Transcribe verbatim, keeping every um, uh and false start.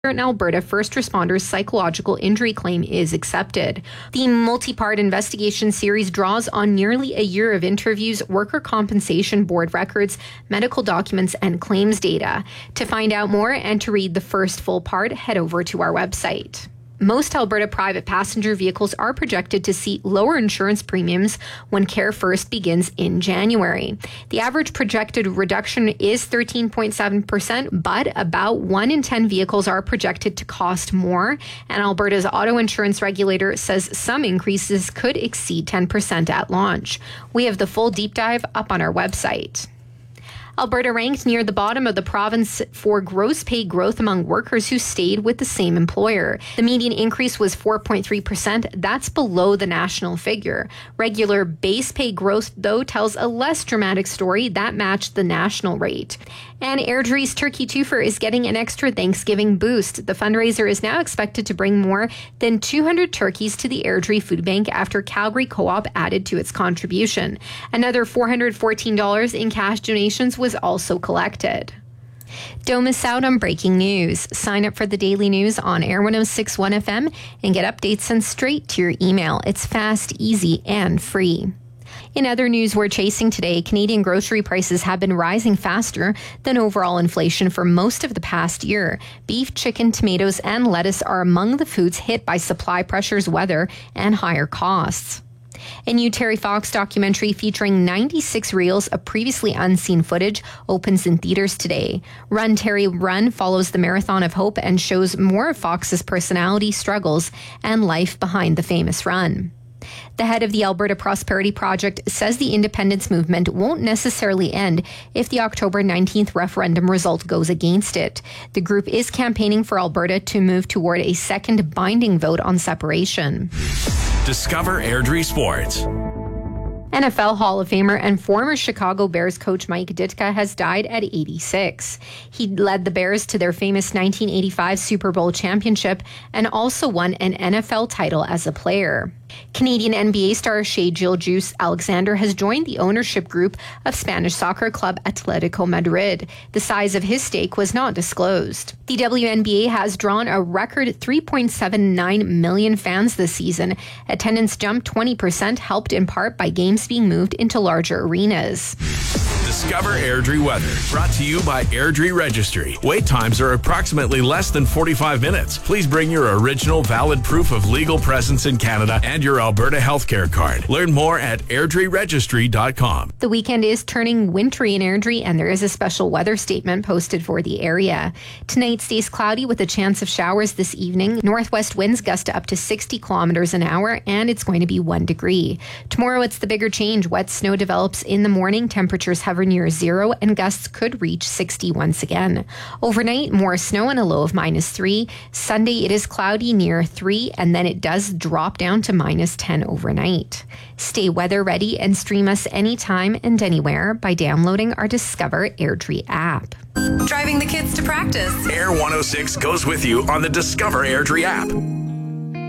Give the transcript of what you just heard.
in Alberta, first responders' psychological injury claim is accepted. The multi-part investigation series draws on nearly a year of interviews, worker compensation board records, medical documents, and claims data. To find out more and to read the first full part, head over to our website. Most Alberta private passenger vehicles are projected to see lower insurance premiums when Care First begins in January. The average projected reduction is thirteen point seven percent, but about one in ten vehicles are projected to cost more, and Alberta's auto insurance regulator says some increases could exceed ten percent at launch. We have the full deep dive up on our website. Alberta ranked near the bottom of the province for gross pay growth among workers who stayed with the same employer. The median increase was four point three percent. That's below the national figure. Regular base pay growth, though, tells a less dramatic story that matched the national rate. And Airdrie's Turkey Twofer is getting an extra Thanksgiving boost. The fundraiser is now expected to bring more than two hundred turkeys to the Airdrie Food Bank after Calgary Co-op added to its contribution. Another four hundred fourteen dollars in cash donations was also collected. Don't miss out on breaking news. Sign up for the daily news on Air one oh six point one F M and get updates sent straight to your email. It's fast, easy, and free. In other news we're chasing today, Canadian grocery prices have been rising faster than overall inflation for most of the past year. Beef, chicken, tomatoes, and lettuce are among the foods hit by supply pressures, weather, and higher costs. A new Terry Fox documentary featuring ninety-six reels of previously unseen footage opens in theaters today. Run, Terry, Run follows the Marathon of Hope and shows more of Fox's personality, struggles, and life behind the famous run. The head of the Alberta Prosperity Project says the independence movement won't necessarily end if the October nineteenth referendum result goes against it. The group is campaigning for Alberta to move toward a second binding vote on separation. Discover Airdrie Sports. N F L Hall of Famer and former Chicago Bears coach Mike Ditka has died at eighty-six. He led the Bears to their famous nineteen eighty-five Super Bowl championship and also won an N F L title as a player. Canadian N B A star Shai Gilgeous-Alexander has joined the ownership group of Spanish soccer club Atletico Madrid. The size of his stake was not disclosed. The W N B A has drawn a record three point seven nine million fans this season. Attendance jumped twenty percent, helped in part by games being moved into larger arenas. Discover Airdrie weather, brought to you by Airdrie Registry. Wait times are approximately less than forty-five minutes. Please bring your original valid proof of legal presence in Canada and your Alberta healthcare card. Learn more at airdrie registry dot com. The weekend is turning wintry in Airdrie, and there is a special weather statement posted for the area. Tonight stays cloudy with a chance of showers this evening. Northwest winds gust to up to sixty kilometers an hour, and it's going to be one degree. Tomorrow it's the bigger change. Wet snow develops in the morning. Temperatures hover near zero, and gusts could reach sixty once again. Overnight, more snow and a low of minus three. Sunday, it is cloudy near three, and then it does drop down to minus ten overnight. Stay weather ready and stream us anytime and anywhere by downloading our Discover Airdrie app. Driving the kids to practice. Air one oh six goes with you on the Discover Airdrie app.